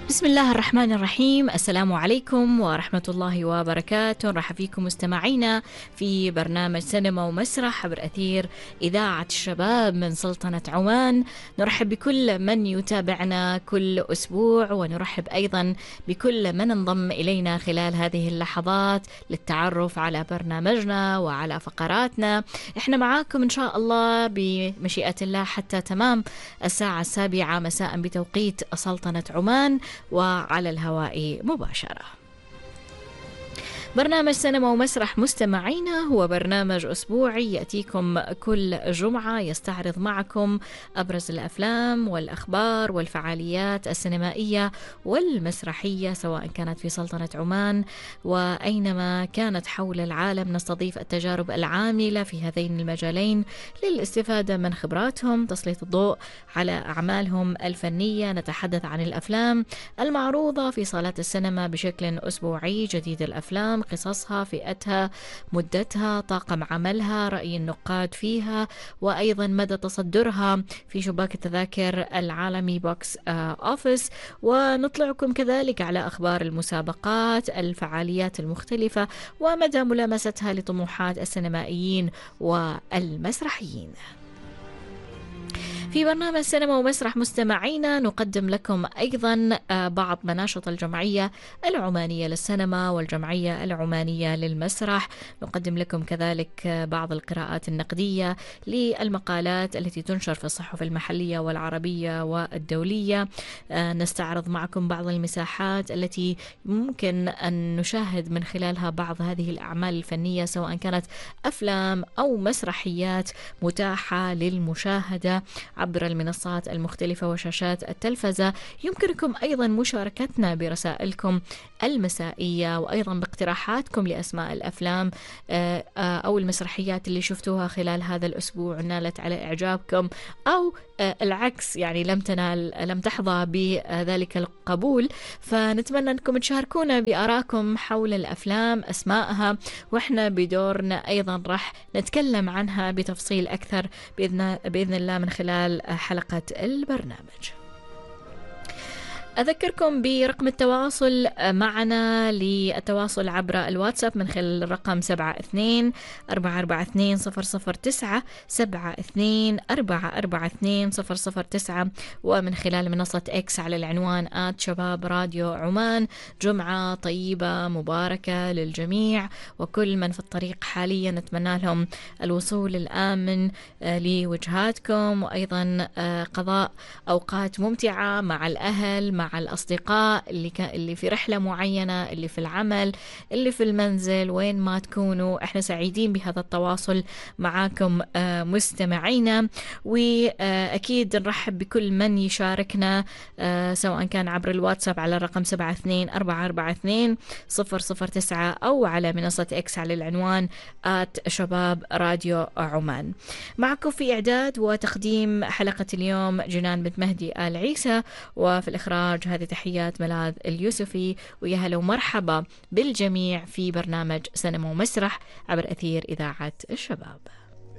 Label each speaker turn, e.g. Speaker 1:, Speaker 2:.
Speaker 1: بسم الله الرحمن الرحيم. السلام عليكم ورحمة الله وبركاته. نرحب فيكم مستمعينا في برنامج سينما ومسرح عبر أثير إذاعة الشباب من سلطنة عمان. نرحب بكل من يتابعنا كل أسبوع، ونرحب أيضا بكل من انضم إلينا خلال هذه اللحظات للتعرف على برنامجنا وعلى فقراتنا. احنا معاكم إن شاء الله بمشيئة الله حتى تمام الساعة 7 مساء بتوقيت سلطنة عمان، وعلى الهواء مباشرة. برنامج سينما ومسرح مستمعينا هو برنامج أسبوعي يأتيكم كل جمعة، يستعرض معكم أبرز الأفلام والأخبار والفعاليات السينمائية والمسرحية سواء كانت في سلطنة عمان وأينما كانت حول العالم. نستضيف التجارب العاملة في هذين المجالين للاستفادة من خبراتهم، تسليط الضوء على أعمالهم الفنية. نتحدث عن الأفلام المعروضة في صالات السينما بشكل أسبوعي، جديد الأفلام، قصصها، فئتها، مدتها، طاقم عملها، رأي النقاد فيها، وأيضا مدى تصدرها في شباك التذاكر العالمي بوكس أوفيس. ونطلعكم كذلك على أخبار المسابقات، الفعاليات المختلفة، ومدى ملامستها لطموحات السينمائيين والمسرحيين. في برنامج سينما ومسرح مستمعينا نقدم لكم أيضا بعض مناشط الجمعية العمانية للسينما والجمعية العمانية للمسرح. نقدم لكم كذلك بعض القراءات النقدية للمقالات التي تنشر في الصحف المحلية والعربية والدولية. نستعرض معكم بعض المساحات التي ممكن أن نشاهد من خلالها بعض هذه الأعمال الفنية، سواء كانت أفلام أو مسرحيات متاحة للمشاهدة عبر المنصات المختلفة وشاشات التلفزة. يمكنكم أيضا مشاركتنا برسائلكم المسائية، وأيضا باقتراحاتكم لأسماء الأفلام أو المسرحيات اللي شفتوها خلال هذا الأسبوع نالت على إعجابكم، أو العكس يعني لم تحظى بذلك القبول. فنتمنى أنكم تشاركونا بآراءكم حول الأفلام، أسمائها، وإحنا بدورنا أيضا راح نتكلم عنها بتفصيل أكثر بإذن الله من خلال حلقة البرنامج. أذكركم برقم التواصل معنا للتواصل عبر الواتساب من خلال الرقم 72-442-009 72-442-009، ومن خلال منصة إكس على العنوان @شباب راديو عمان. جمعة طيبة مباركة للجميع، وكل من في الطريق حاليا نتمنى لهم الوصول الآمن لوجهاتكم، وأيضا قضاء أوقات ممتعة مع الأهل، مع الأصدقاء اللي في رحلة معينة، اللي في العمل، اللي في المنزل، وين ما تكونوا. احنا سعيدين بهذا التواصل معاكم مستمعينا، وأكيد نرحب بكل من يشاركنا سواء كان عبر الواتساب على الرقم 72-442-009 أو على منصة إكس على العنوان @شباب راديو عمان. معكم في إعداد وتقديم حلقة اليوم جنان بنت مهدي آل عيسى، وفي الإخراج هذه تحيات ملاذ اليوسفي. ويا هلا ومرحبا بالجميع في برنامج سينما ومسرح عبر أثير إذاعة الشباب.